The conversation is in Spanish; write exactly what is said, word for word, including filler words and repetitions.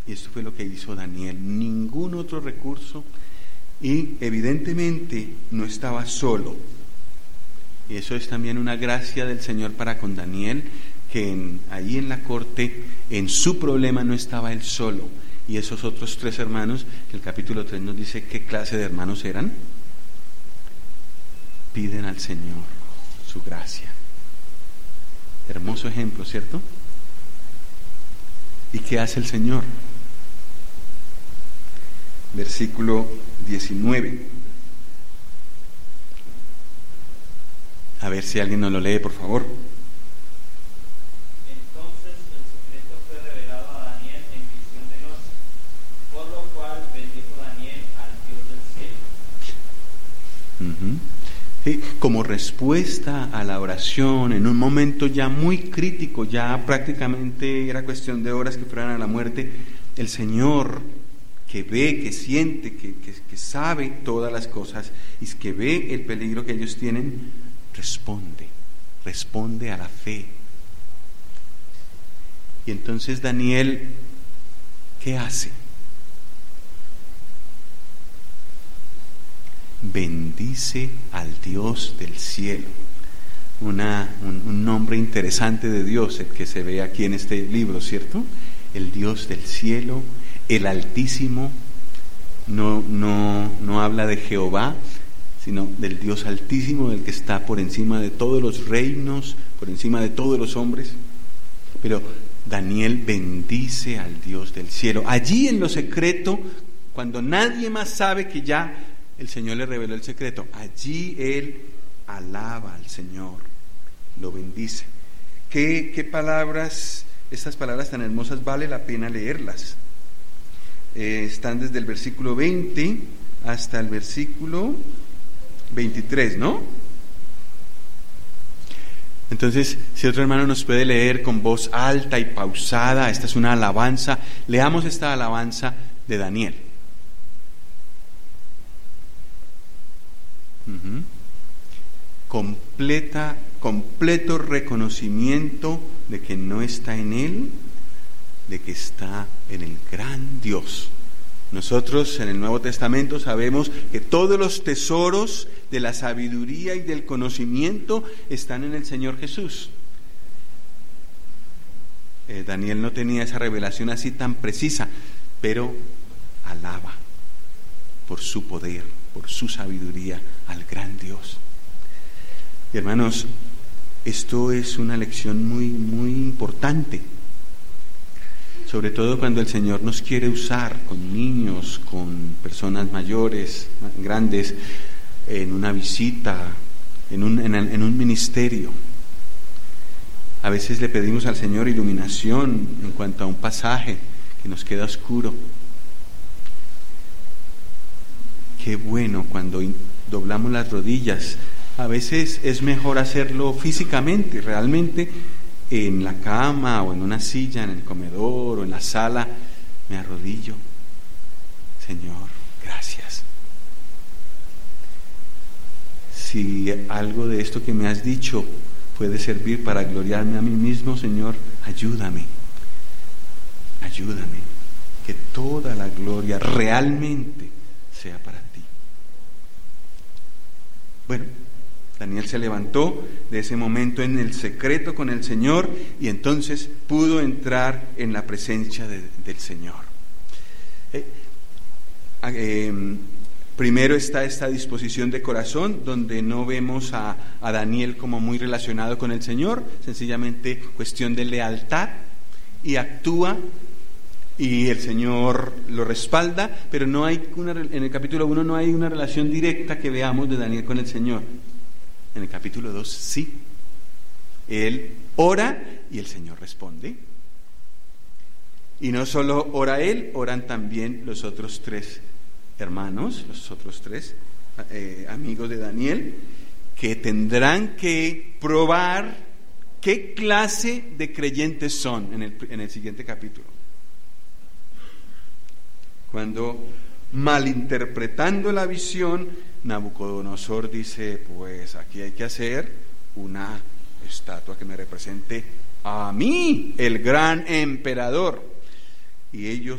Y esto fue lo que hizo Daniel, ningún otro recurso, y evidentemente no estaba solo. Y eso es también una gracia del Señor para con Daniel, que en, ahí en la corte, en su problema no estaba él solo. Y esos otros tres hermanos, que el capítulo tres nos dice qué clase de hermanos eran, piden al Señor su gracia. Hermoso ejemplo, ¿cierto? ¿Y qué hace el Señor? Versículo diecinueve. A ver si alguien nos lo lee, por favor. Entonces el secreto fue revelado a Daniel en visión de noche, por lo cual bendijo Daniel al Dios del cielo. Uh-huh. Sí, como respuesta a la oración, en un momento ya muy crítico, ya prácticamente era cuestión de horas que fueran a la muerte, el Señor, que ve, que siente, que, que, que sabe todas las cosas y que ve el peligro que ellos tienen, responde, responde a la fe. Y entonces Daniel, ¿qué hace? Bendice al Dios del cielo. Una, un, un nombre interesante de Dios, el que se ve aquí en este libro, ¿cierto? El Dios del cielo, el Altísimo. No, no, no habla de Jehová, sino del Dios Altísimo, del que está por encima de todos los reinos, por encima de todos los hombres. Pero Daniel bendice al Dios del cielo. Allí en lo secreto, cuando nadie más sabe que ya el Señor le reveló el secreto, allí él alaba al Señor, lo bendice. ¿Qué, qué palabras, estas palabras tan hermosas, vale la pena leerlas? Eh, están desde el versículo veinte hasta el versículo veintitrés, ¿no? Entonces, si otro hermano nos puede leer con voz alta y pausada, esta es una alabanza, leamos esta alabanza de Daniel. Uh-huh. Completa, completo reconocimiento de que no está en él, de que está en el gran Dios. Nosotros en el Nuevo Testamento sabemos que todos los tesoros de la sabiduría y del conocimiento están en el Señor Jesús. Eh, Daniel no tenía esa revelación así tan precisa, pero alaba por su poder, por su sabiduría al gran Dios. Y hermanos, esto es una lección muy, muy importante. Sobre todo cuando el Señor nos quiere usar con niños, con personas mayores, grandes, en una visita, en un, en, en un ministerio. A veces le pedimos al Señor iluminación en cuanto a un pasaje que nos queda oscuro. Qué bueno cuando doblamos las rodillas. A veces es mejor hacerlo físicamente, realmente, en la cama o en una silla, en el comedor o en la sala, me arrodillo. Señor, gracias. Si algo de esto que me has dicho puede servir para gloriarme a mí mismo, Señor, ayúdame. Ayúdame. Que toda la gloria realmente sea para ti. Bueno, Daniel se levantó de ese momento en el secreto con el Señor y entonces pudo entrar en la presencia de, del Señor. Eh, eh, primero está esta disposición de corazón, donde no vemos a, a Daniel como muy relacionado con el Señor, sencillamente cuestión de lealtad, y actúa y el Señor lo respalda, pero no hay una, en el capítulo uno no hay una relación directa que veamos de Daniel con el Señor. En el capítulo dos sí. Él ora y el Señor responde. Y no solo ora él, oran también los otros tres hermanos, los otros tres eh, amigos de Daniel, que tendrán que probar qué clase de creyentes son en el, en el siguiente capítulo. Cuando, malinterpretando la visión, Nabucodonosor dice, pues aquí hay que hacer una estatua que me represente a mí, el gran emperador. Y ellos